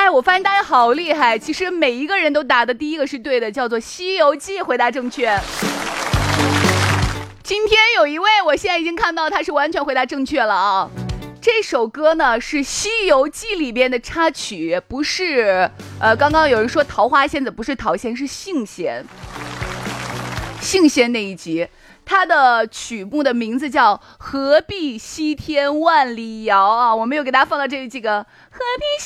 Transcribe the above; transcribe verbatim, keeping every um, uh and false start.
哎，我发现大家好厉害，其实每一个人都答的第一个是对的，叫做《西游记》，回答正确。今天有一位，我现在已经看到他是完全回答正确了啊。这首歌呢是《西游记》里边的插曲，不是呃，刚刚有人说桃花仙子不是桃仙，是杏仙。杏仙那一集，它的曲目的名字叫《何必西天万里遥》啊，我没有给大家放到这几个何必